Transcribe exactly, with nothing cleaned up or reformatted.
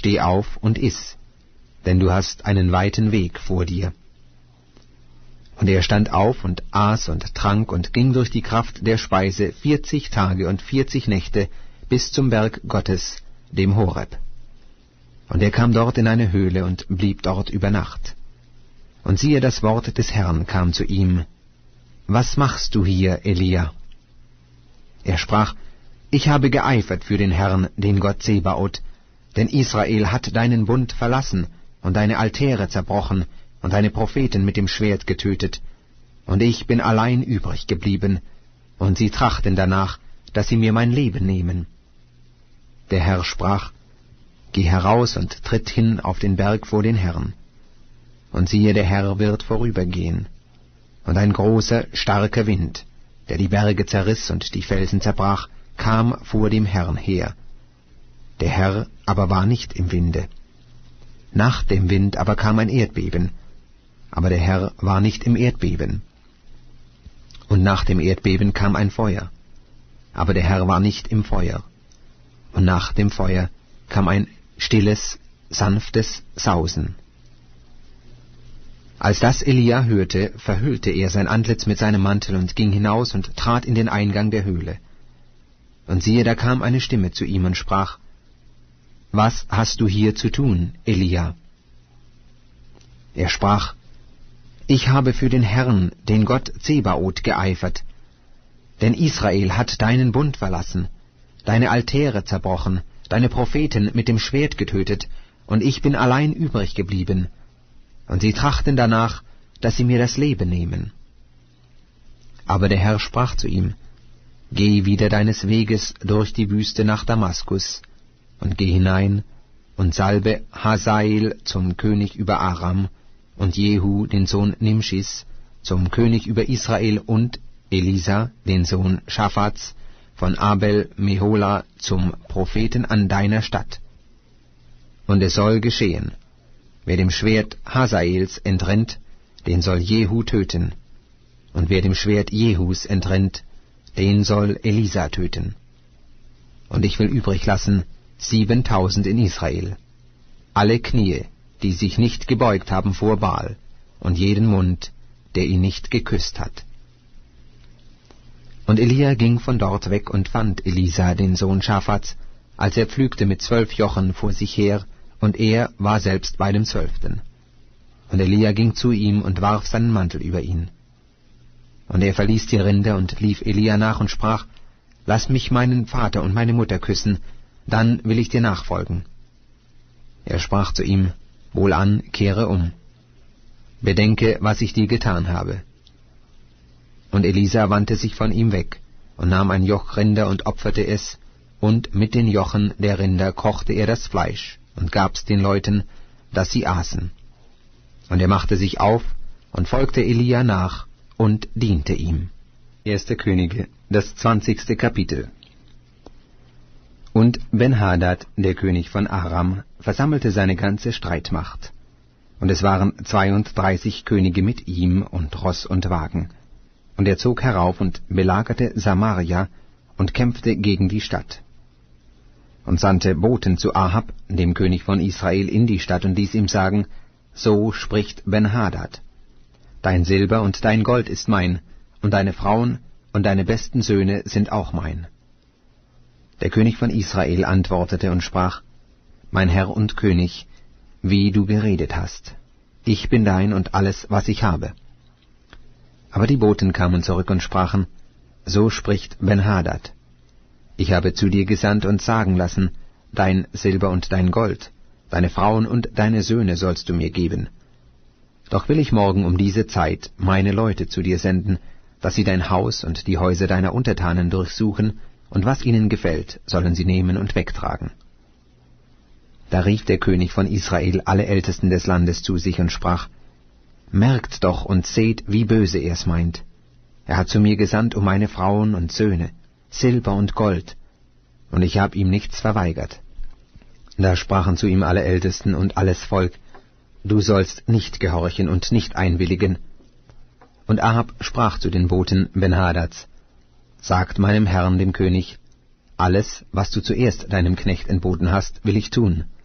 steh auf und iss, denn du hast einen weiten Weg vor dir. Und er stand auf und aß und trank und ging durch die Kraft der Speise vierzig Tage und vierzig Nächte bis zum Berg Gottes, dem Horeb. Und er kam dort in eine Höhle und blieb dort über Nacht. Und siehe, das Wort des Herrn kam zu ihm: Was machst du hier, Elia? Er sprach: Ich habe geeifert für den Herrn, den Gott Zebaoth, denn Israel hat deinen Bund verlassen und deine Altäre zerbrochen und deine Propheten mit dem Schwert getötet, und ich bin allein übrig geblieben, und sie trachten danach, dass sie mir mein Leben nehmen. Der Herr sprach: Geh heraus und tritt hin auf den Berg vor den Herrn. Und siehe, der Herr wird vorübergehen, und ein großer, starker Wind, der die Berge zerriss und die Felsen zerbrach, kam vor dem Herrn her. Der Herr aber war nicht im Winde. Nach dem Wind aber kam ein Erdbeben, aber der Herr war nicht im Erdbeben. Und nach dem Erdbeben kam ein Feuer, aber der Herr war nicht im Feuer. Und nach dem Feuer kam ein stilles, sanftes Sausen. Als das Elia hörte, verhüllte er sein Antlitz mit seinem Mantel und ging hinaus und trat in den Eingang der Höhle. Und siehe, da kam eine Stimme zu ihm und sprach: Was hast du hier zu tun, Elia? Er sprach: Ich habe für den Herrn, den Gott Zebaoth, geeifert. Denn Israel hat deinen Bund verlassen, deine Altäre zerbrochen, deine Propheten mit dem Schwert getötet, und ich bin allein übrig geblieben. Und sie trachten danach, dass sie mir das Leben nehmen. Aber der Herr sprach zu ihm: Geh wieder deines Weges durch die Wüste nach Damaskus, und geh hinein und salbe Hazael zum König über Aram, und Jehu, den Sohn Nimschis, zum König über Israel, und Elisa, den Sohn Schaphats, von Abel Mehola, zum Propheten an deiner Stadt. Und es soll geschehen: Wer dem Schwert Hazaels entrennt, den soll Jehu töten, und wer dem Schwert Jehus entrennt, den soll Elisa töten. Und ich will übrig lassen siebentausend in Israel, alle Knie, die sich nicht gebeugt haben vor Baal, und jeden Mund, der ihn nicht geküsst hat. Und Elia ging von dort weg und fand Elisa, den Sohn Schaphats, als er pflügte mit zwölf Jochen vor sich her, und er war selbst bei dem zwölften. Und Elia ging zu ihm und warf seinen Mantel über ihn. Und er verließ die Rinder und lief Elia nach und sprach: Lass mich meinen Vater und meine Mutter küssen, dann will ich dir nachfolgen. Er sprach zu ihm: Wohlan, kehre um. Bedenke, was ich dir getan habe. Und Elisa wandte sich von ihm weg und nahm ein Joch Rinder und opferte es, und mit den Jochen der Rinder kochte er das Fleisch und gab's den Leuten, dass sie aßen. Und er machte sich auf und folgte Elia nach und diente ihm. Erste Könige, das zwanzigste Kapitel. Und Ben-Hadad, der König von Aram, versammelte seine ganze Streitmacht. Und es waren zweiunddreißig Könige mit ihm und Ross und Wagen. Und er zog herauf und belagerte Samaria und kämpfte gegen die Stadt. Und sandte Boten zu Ahab, dem König von Israel, in die Stadt und ließ ihm sagen: So spricht Ben-Hadad: Dein Silber und dein Gold ist mein, und deine Frauen und deine besten Söhne sind auch mein. Der König von Israel antwortete und sprach: Mein Herr und König, wie du geredet hast. Ich bin dein und alles, was ich habe. Aber die Boten kamen zurück und sprachen: So spricht Ben-Hadad: Ich habe zu dir gesandt und sagen lassen, dein Silber und dein Gold, deine Frauen und deine Söhne sollst du mir geben. Doch will ich morgen um diese Zeit meine Leute zu dir senden, dass sie dein Haus und die Häuser deiner Untertanen durchsuchen, und was ihnen gefällt, sollen sie nehmen und wegtragen. Da rief der König von Israel alle Ältesten des Landes zu sich und sprach: Merkt doch und seht, wie böse er's meint. Er hat zu mir gesandt um meine Frauen und Söhne, Silber und Gold, und ich hab ihm nichts verweigert. Da sprachen zu ihm alle Ältesten und alles Volk: Du sollst nicht gehorchen und nicht einwilligen. Und Ahab sprach zu den Boten Ben-Hadads: Sagt meinem Herrn, dem König: Alles, was du zuerst deinem Knecht entboten hast, will ich tun.